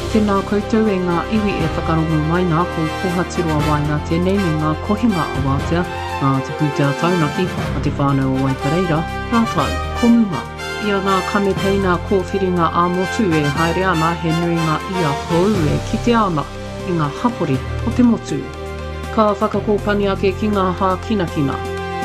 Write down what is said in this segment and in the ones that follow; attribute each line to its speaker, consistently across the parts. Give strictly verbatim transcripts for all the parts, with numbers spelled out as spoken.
Speaker 1: Tēnā koutou e ngā iwi e whakarongo mai nā ko pohatirua wai ngā tēnei me ngā kohinga a wātea, ngā te pūtea taunaki a te whānau o Waipareira, rātau, komuma. Ia ngā kamepeina kōwhiringa a motu e haere ana he nui ngā ia hou e kite ana i ngā hapori o te motu. Ka whakakōpani ake ki ngā hā kinakina.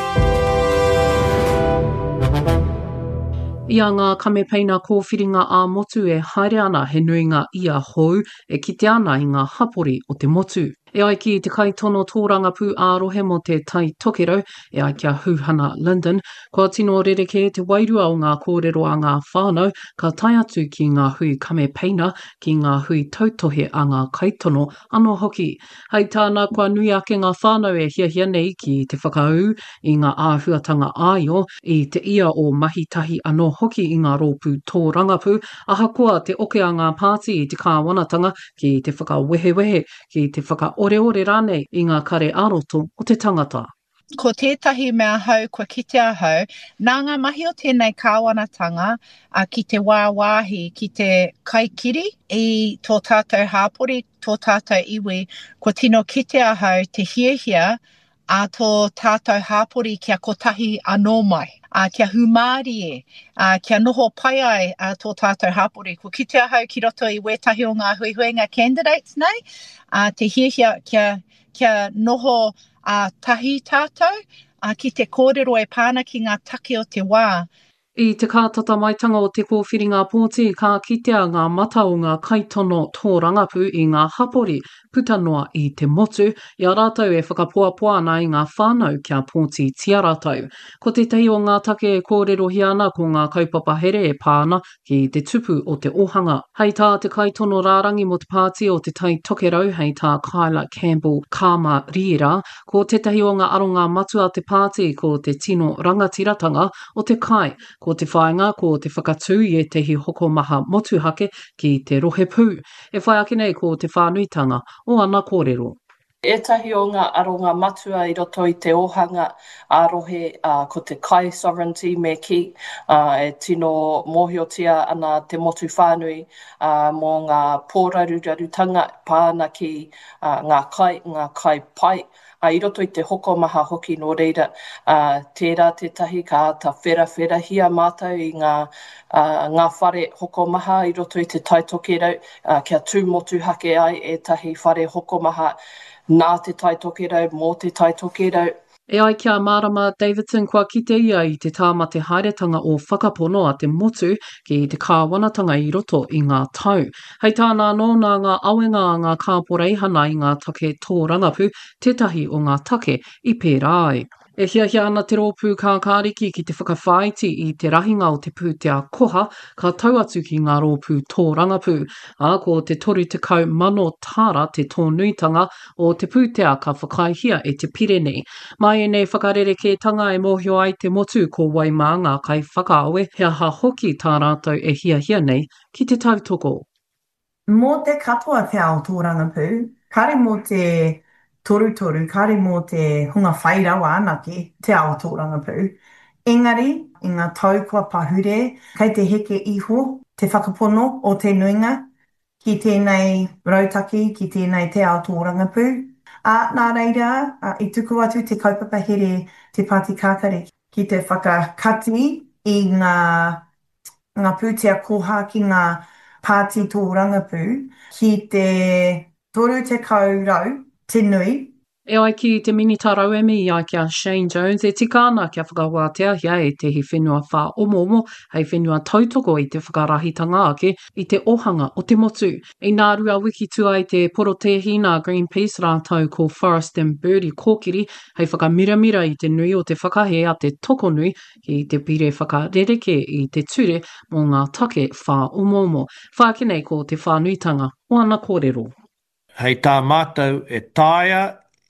Speaker 1: Ia ngā kamepeina kōwhiringa a motu e haere ana he nui ngā ia hou e kite ana i ngā hapori o te motu. E ai ki te kaitono tōranga pū ārohe mo te tai tokero, e ai kia Huhana Linden, kua tino rereke te wairua o ngā kōrero a ngā whānau, ka tai atu ki ngā hui kamepeina, ki ngā hui tautohe a ngā kaitono anō hoki. Hei tāna kua nui ake ngā whānau e hiahia nei ki te whakaau i ngā āhuatanga āio, i te ia o mahitahi anō hoki i ngā rōpū tōrangapū, ahakoa te oke a ngā pāti i te kāwanatanga ki te whakawehewehe, ki te whaka ore ore rānei i ngā kare āroto o te tangata.
Speaker 2: Ko tētahi mea hau kua kite a hau, nā ngā mahi o tēnei kāwanatanga a ki te wāwāhi, ki te kaikiri i tō tātou hāpori, tō tātou iwi, kua tino kite a hau te hiahia a tō tātou hāpori kia kotahi anō mai. A kia humāri e, a kia noho pai ai a tō tātou hāpori. Ko kite a hau ki roto i wētahi o ngā huihuenga candidates nei, a te hiahia kia, kia noho a tahi tātou, a ki te kōrero e pāna ki ngā take o te wā.
Speaker 1: I te kātata maitanga o te kōwhiringa pōti, ka kitea ngā mata o ngā kaitono tōrangapū i ngā hapori puta noa i te motu, i a rātau e whakapuapua ana i ngā whānau kia pōti tia rātau. Ko te tehi o ngā take e kōrero hiana ko ngā kaupapa here e pāna ki te tupu o te ohanga. Hei tā te kaitono rārangi mo te pāti o te tai tokerau, hei tā Kyla Campbell Kama Riera, ko te tehi o ngā aronga matua te pāti ko te tino rangatiratanga o te kai, ko te whaenga ko te whakatū i e tehi hoko maha motuhake ki te rohe pū. E whai ake nei ko te whānuitanga o ana kōrero.
Speaker 3: Etahi o ngā aronga matua i roto i te ohanga ārohe uh, ko te kai sovereignty me ki uh, e tino mōhiotia ana te motu whānui uh, mō ngā pōrarurarutanga pāna ki uh, ngā kai, ngā kai pai. A i roto i te hoko maha hoki no reira, uh, tērā te tahi ka ata whera whera hia mātou i ngā, uh, ngā whare hoko maha i roto i te taitokerau, uh, kia tūmotu hake ai e tahi whare hoko maha nā te taitokerau, mō te taitokerau.
Speaker 1: E ai kia Marama Davidson kua kite ia i te tāmate hairetanga o whakapono a te motu ki te kāwanatanga i roto i ngā tau. Hei tāna anō nā ngā awenga a ngā kāporeihana i ngā take tōrangapū, tētahi o ngā take i pērā ai. E hiahia ana te rōpū kā kāriki ki te whakawhaiti i te rahinga o te pūtea koha, ka tau atu ki ngā rōpū tōrangapū. A ko te toru te kau mano tāra te tōnuitanga o te pūtea ka whakaihia e te Pirene. Mai e nei whakarereke-tanga e mōhio ai te motu ko Waimanga kai whakaawe, hea ha hoki tā rātou e hiahia nei ki te tautoko.
Speaker 4: Mō te katoa te ao tōrangapū, kare mō te toru-toru, kare mō te hunga whairawa anake te ao tōrangapū. Engari, i ngā tau kua pahure, kei te heke iho, te whakapono o te nuinga, ki tēnei rautaki, ki tēnei te ao tōrangapū. A nā reira, a, i tuku atu te kaupapa here te Pāti Kākare, ki te whakakati i ngā, ngā pūtea koha ki ngā Pāti tōrangapū, ki te toru te kaurau, te nui.
Speaker 1: E ai ki te minita rauemi i ai kia Shane Jones, e tika ana kia whakawātea hia e tehi whenua whā omo-omo, hei whenua tautoko i te whakarahitanga ake i te ohanga o te motu. I nā rua wiki tua i te porotehina Greenpeace rātau ko Forest and Birdie kōkiri, hei whakamiramira i te nui o te whakahe a te toko nui ki te pire whakarereke i te ture mō ngā take whā omo-omo. Whākinei ko te whānuitanga o ana kōrero.
Speaker 5: Hei tā mātou e tāia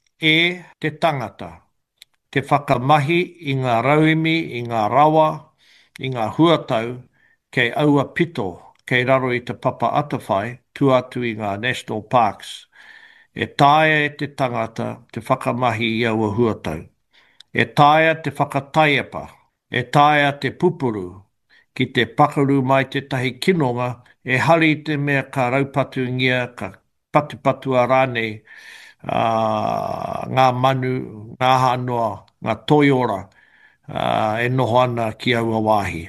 Speaker 5: e te tangata, te whakamahi i ngā rauemi, i ngā rawa, i ngā huatau, kei aua pito, kei raro i te papa atawhai, tu atu i ngā national parks. E tāia e te tangata, te whakamahi i aua huatau. E tāia te whakataiapa, e tāia te pupuru, ki te pakaru mai te tahi kinonga e hari te mea ka raupatu ngia, ka patupatu a rānei, uh, ngā manu, ngā hanoa, ngā toiora, uh, e noho ana ki aua wāhi.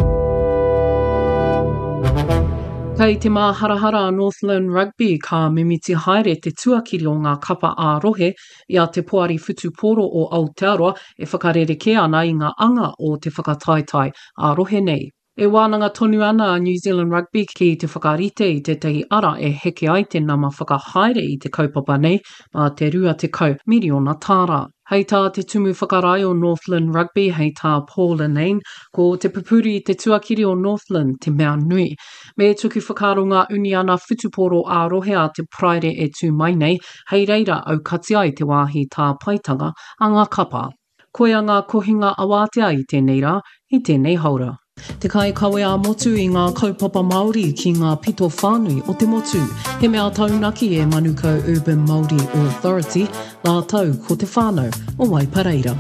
Speaker 1: Kei te māharahara a Northland Rugby ka mimiti haere te tuakiri o ngā kapa ā-rohe ia te poari whutuporo o Aotearoa e whakarereke ana i ngā anga o te whakataetai ā-rohe nei. E wānanga tonu ana a New Zealand Rugby ki te whakarite i te tei ara e heke ai te nama whakahaere i te kaupapa nei ma te rua te kau miriona tāra. Hei tā te tumu whakarai o Northland Rugby, hei tā Paul Anane, ko te pupuri i te tuakiri o Northland te mea nui. Me tuku whakaro ngā uni ana whutuporo ā-rohe a te praere e tū mai nei, hei reira au kati ai te wāhi tā paitanga a ngā kapa. Koia ngā kohinga awātea i tēnei rā, i tēnei haura. Te kai kawe a motu i ngā kaupapa Māori ki ngā pito whānui o te motu. He mea taunaki e Manukau Urban Māori Authority, ngā tau ko te whānau o Waipareira.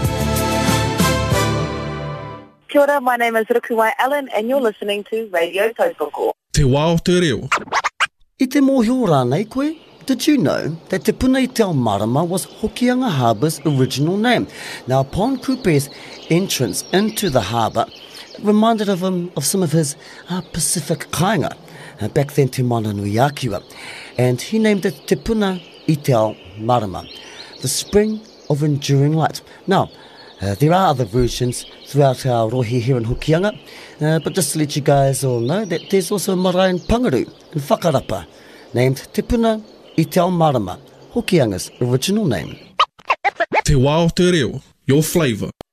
Speaker 6: Kia ora, my name is Rukuwai Allen and you're listening to Radio Taupoko.
Speaker 7: Te wā o te reo.
Speaker 8: I te mōhio rānei koe, did you know that Te Puna i Te Ao Marama was Hokianga Harbour's original name? Now, upon Kupe's entrance into the harbour, it reminded of him of some of his uh, Pacific kāinga, uh, back then to Mananuiākiwa, and he named it Te Puna i Te Ao Marama, the spring of enduring light. Now, uh, there are other versions throughout our rohi here in Hokianga, uh, but just to let you guys all know that there's also a marae in Pangaru, in Whakarapa, named Te Puna i Te Ao Marama, Hokianga's original name.
Speaker 7: Te wā o te reo, your flavour.